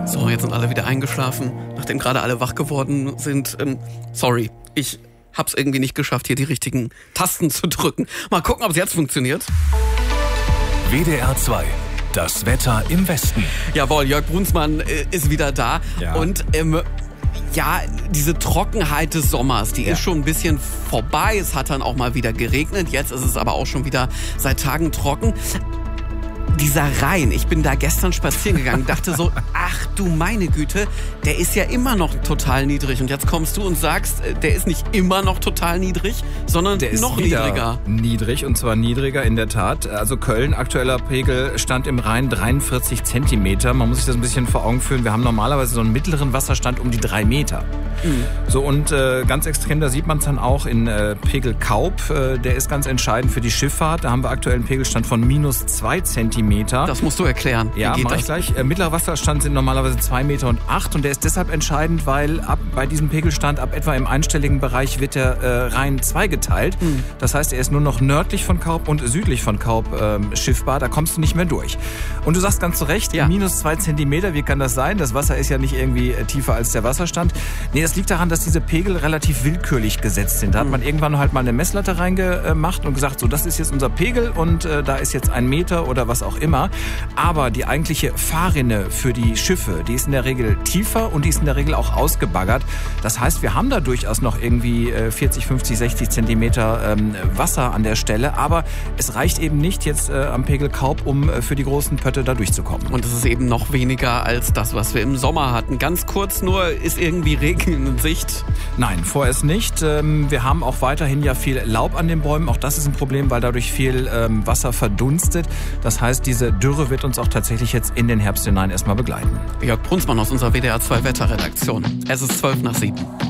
So, jetzt sind alle wieder eingeschlafen, nachdem gerade alle wach geworden sind. Sorry, ich hab's irgendwie nicht geschafft, hier die richtigen Tasten zu drücken. Mal gucken, ob es jetzt funktioniert. WDR 2. Das Wetter im Westen. Jawohl, Jörg Brunsmann ist wieder da. Ja. Und diese Trockenheit des Sommers, die ist schon ein bisschen vorbei. Es hat dann auch mal wieder geregnet. Jetzt ist es aber auch schon wieder seit Tagen trocken. Dieser Rhein, ich bin da gestern spazieren gegangen, dachte so, ach du meine Güte, der ist ja immer noch total niedrig. Und jetzt kommst du und sagst, der ist nicht immer noch total niedrig, sondern Der ist noch wieder niedriger. Niedrig, und zwar niedriger in der Tat. Also Köln, aktueller Pegel stand im Rhein 43 Zentimeter. Man muss sich das ein bisschen vor Augen führen. Wir haben normalerweise so einen mittleren Wasserstand um die 3 Meter. So, und ganz extrem, da sieht man es dann auch in Pegel Kaup. Der ist ganz entscheidend für die Schifffahrt. Da haben wir aktuell einen Pegelstand von minus 2 Zentimeter. Das musst du erklären. Ja, Wie geht mach ich das? gleich. Mittlerer Wasserstand sind normalerweise 2,08 Meter und der ist deshalb entscheidend, weil bei diesem Pegelstand ab etwa im einstelligen Bereich wird der Rhein zweigeteilt. Das heißt, er ist nur noch nördlich von Kaup und südlich von Kaup schiffbar. Da kommst du nicht mehr durch. Und du sagst ganz zu Recht, minus 2 Zentimeter, wie kann das sein? Das Wasser ist ja nicht irgendwie tiefer als der Wasserstand. Nee, das liegt daran, dass diese Pegel relativ willkürlich gesetzt sind. Da hat man irgendwann halt mal eine Messlatte reingemacht und gesagt, so, das ist jetzt unser Pegel und da ist jetzt 1 Meter oder was auch immer. Aber die eigentliche Fahrrinne für die Schiffe, die ist in der Regel tiefer und die ist in der Regel auch ausgebaggert. Das heißt, wir haben da durchaus noch irgendwie 40, 50, 60 Zentimeter Wasser an der Stelle. Aber es reicht eben nicht jetzt am Pegel Kaup, um für die großen Pötte da durchzukommen. Und es ist eben noch weniger als das, was wir im Sommer hatten. Ganz kurz nur, ist irgendwie Regen in Sicht? Nein, vorerst nicht. Wir haben auch weiterhin ja viel Laub an den Bäumen. Auch das ist ein Problem, weil dadurch viel Wasser verdunstet. Das heißt, diese Dürre wird uns auch tatsächlich jetzt in den Herbst hinein erstmal begleiten. Jörg Brunsmann aus unserer WDR 2 Wetterredaktion. Es ist 12 nach 7.